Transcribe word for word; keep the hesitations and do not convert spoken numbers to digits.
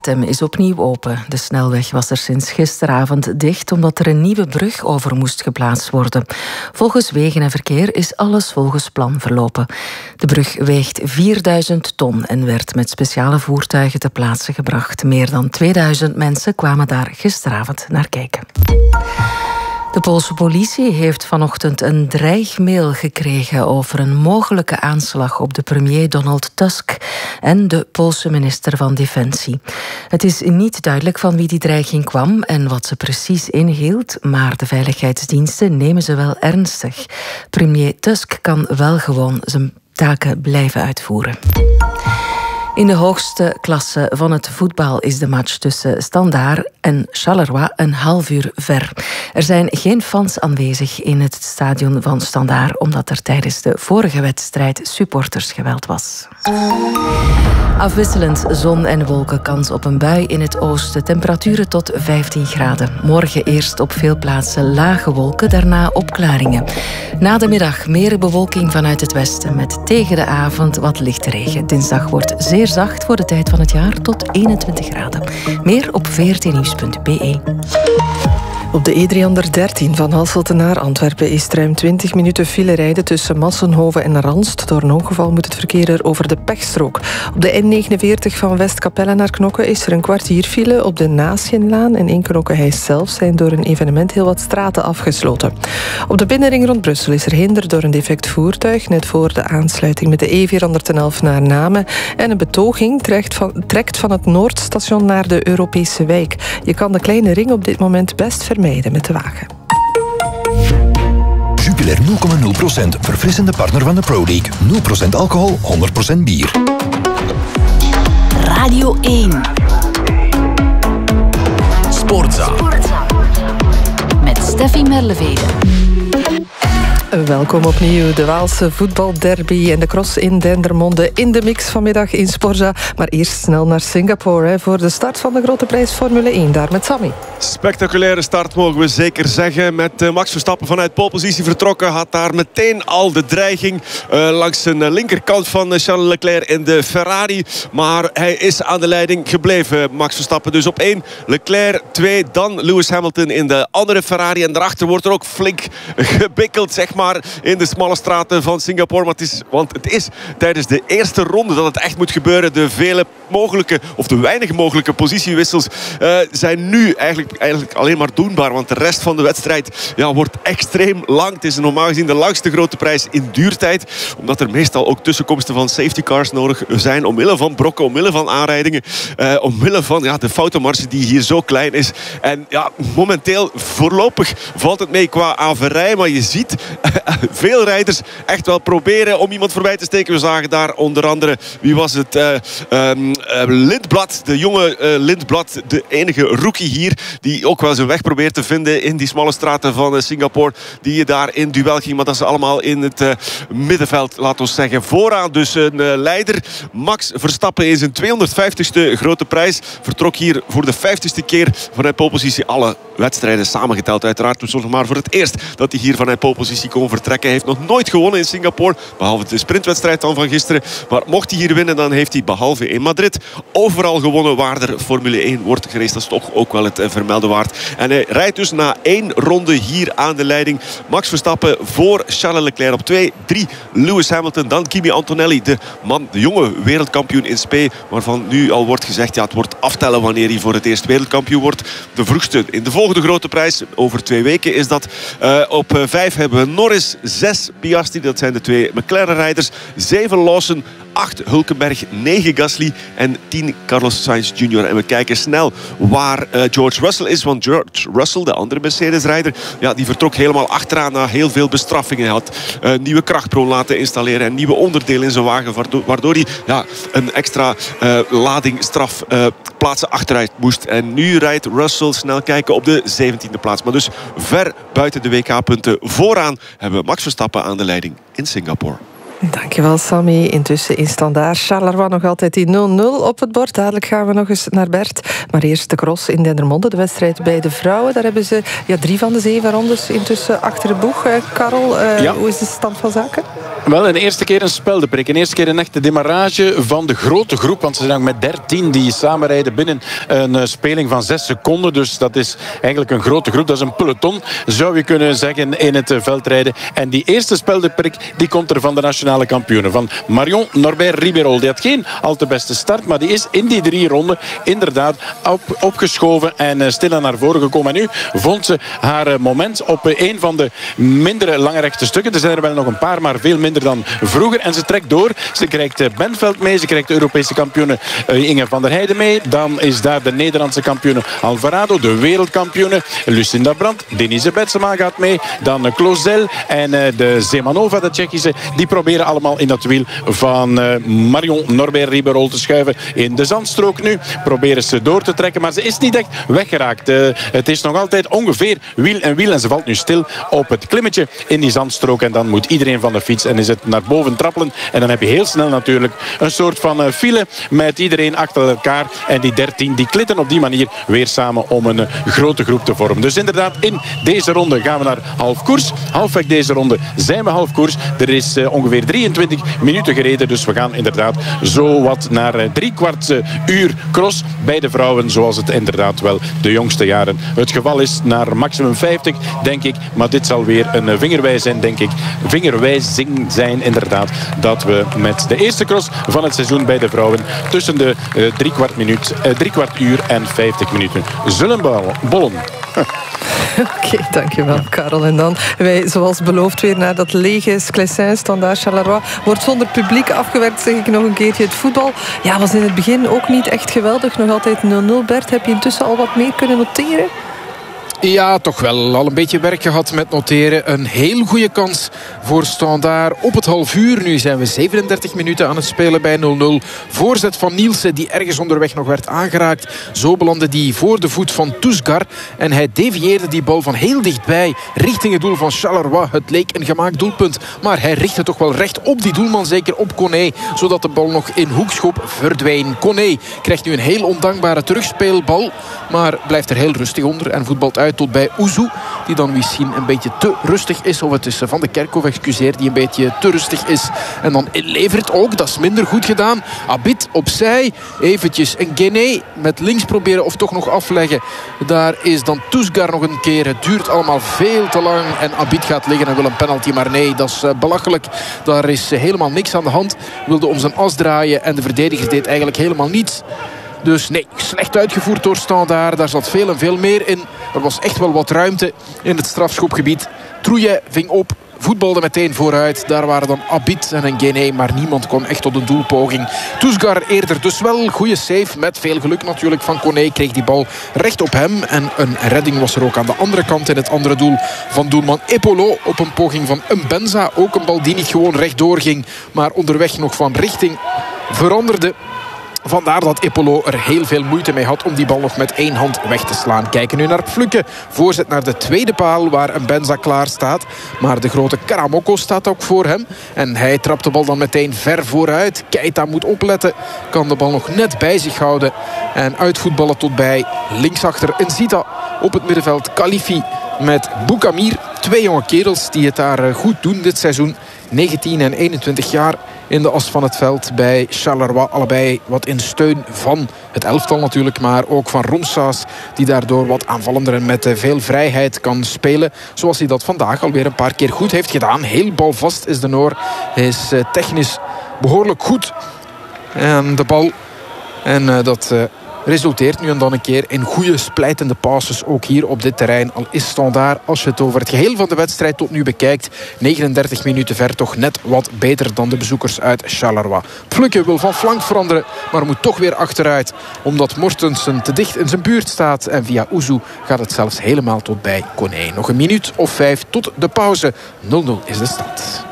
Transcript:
Tem is opnieuw open. De snelweg was er sinds gisteravond dicht omdat er een nieuwe brug over moest geplaatst worden. Volgens Wegen en Verkeer is alles volgens plan verlopen. De brug weegt vierduizend ton en werd met speciale voertuigen ter plaatse gebracht. Meer dan tweeduizend mensen kwamen daar gisteravond naar kijken. De Poolse politie heeft vanochtend een dreigmail gekregen over een mogelijke aanslag op de premier Donald Tusk en de Poolse minister van Defensie. Het is niet duidelijk van wie die dreiging kwam en wat ze precies inhield, maar de veiligheidsdiensten nemen ze wel ernstig. Premier Tusk kan wel gewoon zijn taken blijven uitvoeren. In de hoogste klasse van het voetbal is de match tussen Standaard en Charleroi een half uur ver. Er zijn geen fans aanwezig in het stadion van Standaard, omdat er tijdens de vorige wedstrijd supportersgeweld was. Afwisselend zon en wolken, kans op een bui in het oosten. Temperaturen tot vijftien graden. Morgen eerst op veel plaatsen lage wolken, daarna opklaringen. Na de middag meer bewolking vanuit het westen, met tegen de avond wat lichte regen. Dinsdag wordt zeer zacht voor de tijd van het jaar, tot eenentwintig graden. Meer op v r t nieuws punt b e. Op de E driehonderddertien van Hasselt naar Antwerpen is het ruim twintig minuten file rijden tussen Massenhoven en Ranst. Door een ongeval moet het verkeer er over de pechstrook. Op de N negenenveertig van Westkapelle naar Knokke is er een kwartier file. Op de Naasjenlaan en in Knokke-Heist zelf zijn door een evenement heel wat straten afgesloten. Op de binnenring rond Brussel is er hinder door een defect voertuig, net voor de aansluiting met de E vierhonderdelf naar Namen. En een betoging trekt van, trekt van het Noordstation naar de Europese wijk. Je kan de kleine ring op dit moment best vermijden met de wagen. Jupiler nul komma nul procent, verfrissende partner van de Pro League. nul procent alcohol, honderd procent bier. Radio één. Sportza. Met Steffi Merlevede. Welkom opnieuw. De Waalse voetbalderby en de cross in Dendermonde in de mix vanmiddag in Sporza. Maar eerst snel naar Singapore hè, voor de start van de grote prijs Formule één. Daar met Sammy. Spectaculaire start mogen we zeker zeggen. Met Max Verstappen vanuit polepositie vertrokken. Had daar meteen al de dreiging uh, langs zijn linkerkant van Charles Leclerc in de Ferrari. Maar hij is aan de leiding gebleven, Max Verstappen. Dus op één Leclerc, twee, dan Lewis Hamilton in de andere Ferrari. En daarachter wordt er ook flink gebikkeld, zeg maar. Maar in de smalle straten van Singapore. Maar het is, want het is tijdens de eerste ronde dat het echt moet gebeuren. De vele mogelijke, of de weinig mogelijke positiewissels uh, zijn nu eigenlijk, eigenlijk alleen maar doenbaar. Want de rest van de wedstrijd ja, wordt extreem lang. Het is normaal gezien de langste grote prijs in duurtijd. Omdat er meestal ook tussenkomsten van safety cars nodig zijn. Omwille van brokken, omwille van aanrijdingen. Uh, omwille van ja, de foutenmarge die hier zo klein is. En ja, momenteel voorlopig valt het mee qua averij. Maar je ziet veel rijders echt wel proberen om iemand voorbij te steken. We zagen daar onder andere, wie was het? Uh, um, uh, Lindblad, de jonge uh, Lindblad, de enige rookie hier, die ook wel zijn weg probeert te vinden in die smalle straten van uh, Singapore, die je daar in duel ging. Maar dat ze allemaal in het uh, middenveld, laten we zeggen, vooraan. Dus een uh, leider, Max Verstappen, in zijn tweehonderdvijftigste grote prijs. Vertrok hier voor de vijftigste keer vanuit polepositie. Alle wedstrijden samengeteld uiteraard. Dus nog maar voor het eerst dat hij hier vanuit polepositie kon vertrekken. Hij heeft nog nooit gewonnen in Singapore, behalve de sprintwedstrijd dan van gisteren. Maar mocht hij hier winnen, dan heeft hij behalve in Madrid overal gewonnen waar er Formule één wordt gereden. Dat is toch ook wel het uh, vermelden waard. En hij rijdt dus na één ronde hier aan de leiding. Max Verstappen voor Charles Leclerc op twee. drie Lewis Hamilton, dan Kimi Antonelli, de man, de jonge wereldkampioen in Spa, waarvan nu al wordt gezegd, ja, het wordt aftellen wanneer hij voor het eerst wereldkampioen wordt. De vroegste in de volgende grote prijs, over twee weken is dat. Uh, op uh, vijf hebben we Norris, zes Piastri, dat zijn de twee McLaren-rijders, zeven Lawson, acht Hulkenberg, negen Gasly en tien Carlos Sainz junior En we kijken snel waar uh, George Russell is. Want George Russell, de andere Mercedes-rijder, ja, die vertrok helemaal achteraan na heel veel bestraffingen. Hij had uh, nieuwe krachtbron laten installeren en nieuwe onderdelen in zijn wagen, waardoor, waardoor hij ja, een extra uh, lading straf uh, plaatsen achteruit moest. En nu rijdt Russell, snel kijken, op de zeventiende plaats. Maar dus ver buiten de W K-punten vooraan hebben we Max Verstappen aan de leiding in Singapore. Dankjewel, Sammy. Intussen in Standaard Charleroi nog altijd die nul nul op het bord. Dadelijk gaan we nog eens naar Bert. Maar eerst de cross in Dendermonde, de wedstrijd bij de vrouwen. Daar hebben ze ja, drie van de zeven rondes intussen achter de boeg. Uh, Karel, uh, ja. hoe is de stand van zaken? Wel, een eerste keer een speldeprik. Een eerste keer een echte demarrage van de grote groep. Want ze zijn ook met dertien die samenrijden binnen een uh, speling van zes seconden. Dus dat is eigenlijk een grote groep. Dat is een peloton, zou je kunnen zeggen, in het uh, veldrijden. En die eerste speldeprik, die komt er van de nationale kampioenen. Van Marion Norbert-Ribeyrolles. Die had geen al te beste start, maar die is in die drie ronden inderdaad op, opgeschoven en uh, stilaan naar voren gekomen. En nu vond ze haar uh, moment op uh, een van de mindere lange rechte stukken. Er zijn er wel nog een paar, maar veel minder dan vroeger. En ze trekt door. Ze krijgt uh, Benveld mee. Ze krijgt de Europese kampioene uh, Inge van der Heijden mee. Dan is daar de Nederlandse kampioene Alvarado. De wereldkampioene Lucinda Brandt. Denise Betsema gaat mee. Dan uh, Klosel en uh, de Zemanova, de Tsjechische. Die proberen allemaal in dat wiel van uh, Marion Norbert-Ribeyrolles te schuiven. In de zandstrook nu proberen ze door te trekken. Maar ze is niet echt weggeraakt. Uh, het is nog altijd ongeveer wiel en wiel. En ze valt nu stil op het klimmetje in die zandstrook. En dan moet iedereen van de fiets en is het naar boven trappelen. En dan heb je heel snel natuurlijk een soort van uh, file met iedereen achter elkaar. En die dertien die klitten op die manier weer samen om een uh, grote groep te vormen. Dus inderdaad, in deze ronde gaan we naar half koers. Halfweg deze ronde zijn we half koers. Er is uh, ongeveer drieëntwintig minuten gereden. Dus we gaan inderdaad zo wat naar uh, drie kwart uh, uur cross bij de vrouwen. Zoals het inderdaad wel de jongste jaren het geval is. Naar maximum vijftig, denk ik. Maar dit zal weer een uh, vingerwijs zijn, denk ik. Vingerwijzing zijn, inderdaad. Dat we met de eerste cross van het seizoen bij de vrouwen tussen de uh, drie kwart minuut, uh, drie kwart uur en vijftig minuten zullen bollen. Oké, okay, dankjewel, Karel. En dan wij, zoals beloofd, weer naar dat lege Sclessin, Standaard Charleroi. Wordt zonder publiek afgewerkt, zeg ik nog een keertje. Het voetbal ja, was in het begin ook niet echt geweldig. Nog altijd nul nul. Bert, heb je intussen al wat meer kunnen noteren? Ja, toch wel al een beetje werk gehad met noteren. Een heel goede kans voor Standaard op het half uur. Nu zijn we zevenendertig minuten aan het spelen bij nul nul. Voorzet van Nielsen die ergens onderweg nog werd aangeraakt. Zo belandde die voor de voet van Tousgar. En hij devieerde die bal van heel dichtbij richting het doel van Charleroi. Het leek een gemaakt doelpunt. Maar hij richtte toch wel recht op die doelman, zeker op Koné. Zodat de bal nog in hoekschop verdween. Koné krijgt nu een heel ondankbare terugspeelbal. Maar blijft er heel rustig onder en voetbalt uit tot bij Ouzou, die dan misschien een beetje te rustig is. Of het is Van de Kerkhof, excuseer, die een beetje te rustig is. En dan levert ook, dat is minder goed gedaan. Abid opzij, eventjes een Guéné met links proberen of toch nog afleggen. Daar is dan Tousgar nog een keer. Het duurt allemaal veel te lang en Abid gaat liggen en wil een penalty. Maar nee, dat is belachelijk. Daar is helemaal niks aan de hand. Wilde om zijn as draaien en de verdediger deed eigenlijk helemaal niets. Dus nee, slecht uitgevoerd door Standaard. Daar zat veel en veel meer in. Er was echt wel wat ruimte in het strafschopgebied. Trouillet ving op, voetbalde meteen vooruit. Daar waren dan Abid en een Guéné, maar niemand kwam echt tot een doelpoging. Tousgar eerder dus wel. Goede save, met veel geluk natuurlijk van Koné. Kreeg die bal recht op hem. En een redding was er ook aan de andere kant in het andere doel van doelman Epolo. Op een poging van Mbenza. Ook een bal die niet gewoon rechtdoor ging, maar onderweg nog van richting veranderde. Vandaar dat Epolo er heel veel moeite mee had om die bal nog met één hand weg te slaan. Kijken nu naar Pflukke. Voorzet naar de tweede paal waar een Benza klaar staat. Maar de grote Karamoko staat ook voor hem. En hij trapt de bal dan meteen ver vooruit. Keita moet opletten. Kan de bal nog net bij zich houden. En uitvoetballen tot bij linksachter Nzita. Op het middenveld Khalifi met Boukamir. Twee jonge kerels die het daar goed doen dit seizoen. negentien en eenentwintig jaar in de as van het veld bij Charleroi. Allebei wat in steun van het elftal natuurlijk, maar ook van Romsaas, die daardoor wat aanvallender en met veel vrijheid kan spelen. Zoals hij dat vandaag alweer een paar keer goed heeft gedaan. Heel balvast is de Noor. Hij is technisch behoorlijk goed. En de bal... En uh, dat... Uh, resulteert nu en dan een keer in goede splijtende passes ook hier op dit terrein. Al is Standaard, als je het over het geheel van de wedstrijd tot nu bekijkt, negenendertig minuten ver toch net wat beter dan de bezoekers uit Charleroi. Pflukke wil van flank veranderen, maar moet toch weer achteruit, omdat Mortensen te dicht in zijn buurt staat. En via Ouzou gaat het zelfs helemaal tot bij Koné. Nog een minuut of vijf tot de pauze. nul nul is de stand.